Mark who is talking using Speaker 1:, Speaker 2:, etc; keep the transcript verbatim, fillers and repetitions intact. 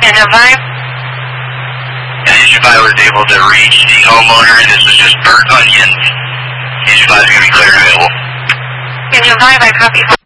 Speaker 1: Can you vibe?
Speaker 2: Yeah, issue five was able to reach the homeowner, and this was just burnt onions. Issue five is going to be clear and available.
Speaker 1: Can you vibe? I copy.